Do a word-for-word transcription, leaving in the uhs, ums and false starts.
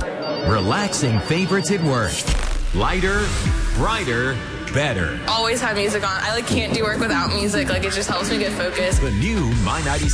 Relaxing favorites at work. Lighter, brighter, better. Always have music on. I like can't do work without music. Like it just helps me get focused. The new My ninety-six